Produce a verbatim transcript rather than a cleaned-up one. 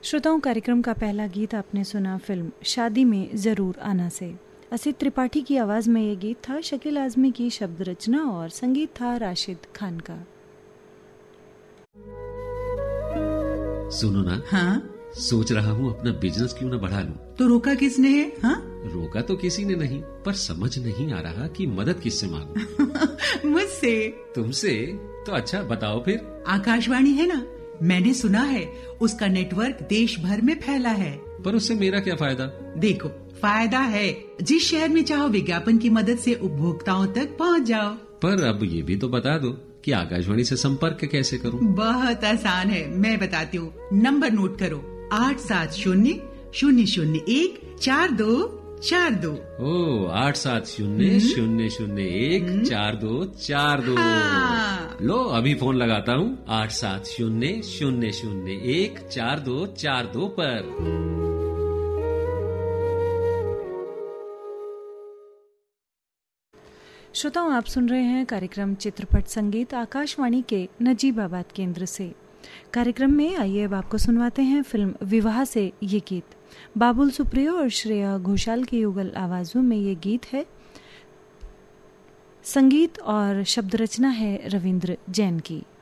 श्रोताओं, कार्यक्रम का पहला गीत आपने सुना फिल्म शादी में जरूर आना से। असित त्रिपाठी की आवाज में ये गीत था। शकील आजमी की शब्द रचना और संगीत था राशिद खान का। सुनो ना। हाँ? सोच रहा हूँ अपना बिजनेस क्यों ना बढ़ा लूं। तो रोका किसने है? हाँ? रोका तो किसी ने नहीं, पर समझ नहीं आ रहा कि मदद किससे मांगूं। मुझसे। तुमसे? तो अच्छा बताओ फिर। आकाशवाणी है ना, मैंने सुना है उसका नेटवर्क देश भर में फैला है। पर उससे मेरा क्या फायदा? देखो, फायदा है, जिस शहर में चाहो विज्ञापन की मदद से उपभोक्ताओं तक पहुंच जाओ। पर अब ये भी तो बता दो कि आकाशवाणी से संपर्क कैसे करूं? बहुत आसान है, मैं बताती हूँ। नंबर नोट करो, आठ सात शून्य शून्य शून्य एक चार दो चार दो। ओ, आठ सात शून्य शून्य शून्य एक चार दो चार दो। हाँ। लो अभी फोन लगाता हूँ आठ सात शून्य शून्य शून्य एक चार दो चार दो पर। श्रोताओं, आप सुन रहे हैं कार्यक्रम चित्रपट संगीत आकाशवाणी के नजीबाबाद केंद्र से। कार्यक्रम में आइए अब आपको सुनवाते हैं फिल्म विवाह से ये गीत। बाबुल सुप्रियो और श्रेया घोषाल की युगल आवाजों में ये गीत है। संगीत और शब्द रचना है रविंद्र जैन की।